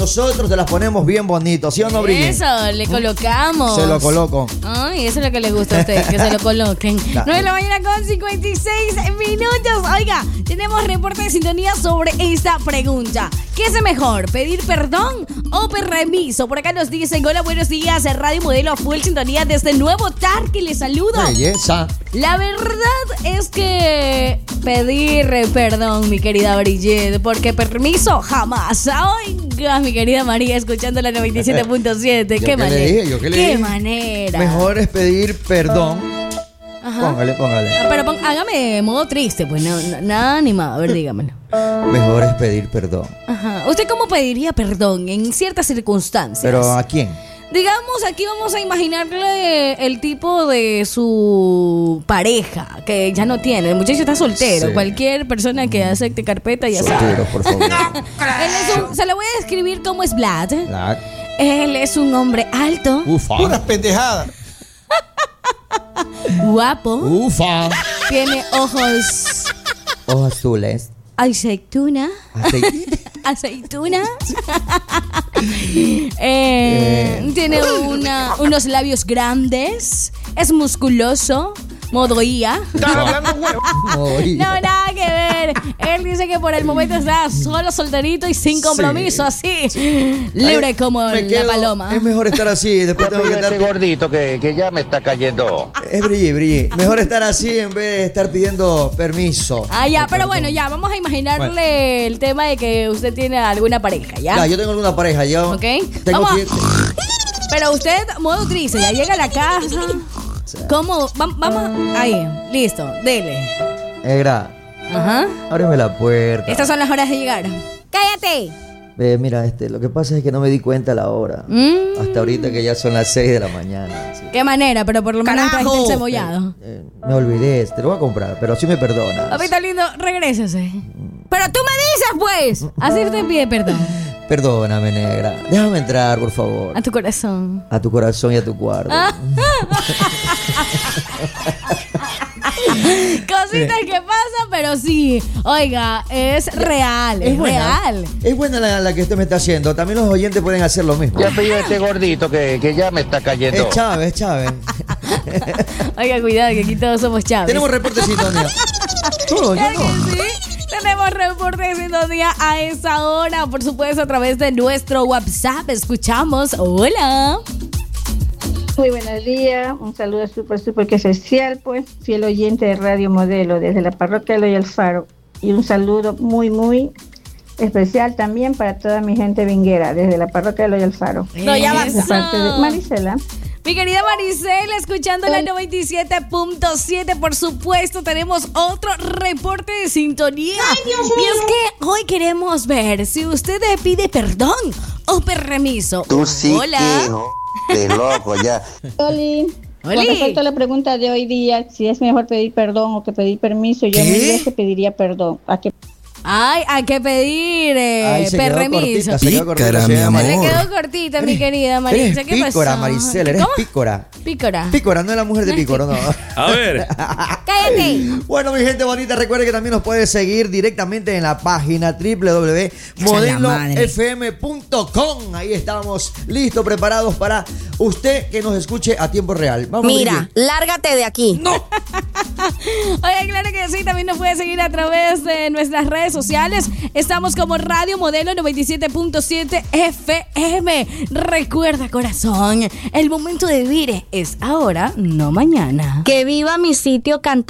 Nosotros te las ponemos bien bonitos, ¿sí o no, Brigitte? Eso, le colocamos. Se lo coloco. Ay, eso es lo que le gusta a usted, que se lo coloquen. 9 de la mañana con 56 minutos. Oiga, tenemos reporte de sintonía sobre esta pregunta. ¿Qué es mejor, pedir perdón o permiso? Por acá nos dicen, hola, buenos días, Radio Modelo Full Sintonía desde Nuevo Tarque, les saludo. Belleza. La verdad es que pedir perdón, mi querida Brigitte, porque permiso jamás. Oiga, mi querida María, escuchando la 97.7. ¿Qué manera? ¿Qué manera? Mejor es pedir perdón. Ajá. Póngale. Pero hágame modo triste, pues nada animado. A ver, dígamelo. Mejor es pedir perdón. Ajá. ¿Usted cómo pediría perdón en ciertas circunstancias? ¿Pero a quién? Digamos, aquí vamos a imaginarle el tipo de su pareja, que ya no tiene. El muchacho está soltero. Sí. Cualquier persona que acepte carpeta ya sabe. Soltero, por favor. Se lo voy a describir cómo es Vlad. Él es un hombre alto. Ufa. Puras pendejadas. Guapo. Ufa. Tiene ojos azules. Aceituna. Tiene unos labios grandes. Es musculoso. Modo IA. No, nada que ver. Él dice que por el momento está solo, solterito y sin compromiso, así. Libre como la paloma. Es mejor estar así. Después tengo que estar gordito que ya me está cayendo. Es Brigitte. Mejor estar así en vez de estar pidiendo permiso. Ya, pero bueno, ya, vamos a imaginarle el tema de que usted tiene alguna pareja, ¿ya? Ya, yo tengo alguna pareja, yo. Ok. Pero usted, modo triste, ya llega a la casa. ¿Cómo? Vamos, ahí, listo, dele. Negra. Ajá. Ábreme la puerta. Estas son las horas de llegar. ¡Cállate! Mira, lo que pasa es que no me di cuenta la hora. Hasta ahorita que ya son las 6 de la mañana. ¿Sí? ¿Qué manera? Pero por lo menos trajiste el cebollado. Me olvidé, te lo voy a comprar, pero sí me perdonas. Papito lindo, regrésese. Pero tú me dices, pues. Así usted pide perdón. Perdóname, negra. Déjame entrar, por favor. A tu corazón. A tu corazón y a tu cuarto. Cositas que pasan, pero sí. Oiga, es real, es real. Es buena la que usted me está haciendo. También los oyentes pueden hacer lo mismo. Ya pedido este gordito que ya me está cayendo. Es Chávez. Oiga, cuidado, que aquí todos somos Chávez. Tenemos reporte de sintonía. Todo, yo no. Sí. Tenemos reporte de sintonía a esa hora, por supuesto, a través de nuestro WhatsApp. Escuchamos. Hola. Muy buenos días, un saludo súper que especial, pues, fiel oyente de Radio Modelo desde la parroquia Eloy Alfaro, y un saludo muy especial también para toda mi gente vinguera desde la parroquia Eloy Alfaro. No, ya va. De parte de Marisela. Mi querida Maricela, escuchando la 97.7, por supuesto, tenemos otro reporte de sintonía. ¡Ay, Dios mío! Y es que hoy queremos ver si usted pide perdón o permiso. Tú sí. Hola. De loco ya. Con respecto a la pregunta de hoy día, si es mejor pedir perdón o que pedir permiso, yo mil veces pediría perdón. Ay, hay que pedir permiso. Pícara, mi amor. Le quedó cortita, mi querida Marisa. ¿Qué pícora, pasó? Maricela, eres ¿Cómo? pícora. Pícora. Pícora, no es la mujer de Pícoro, no. A ver. Cállate. Bueno, mi gente bonita, recuerde que también nos puede seguir directamente en la página www.modelofm.com. Ahí estamos listos, preparados para usted que nos escuche a tiempo real. Vamos. Mira, lárgate de aquí. ¡No! Oye, claro que sí, también nos puede seguir a través de nuestras redes sociales. Estamos como Radio Modelo 97.7 FM. Recuerda, corazón, el momento de vivir es ahora, no mañana. Que viva mi sitio cantando.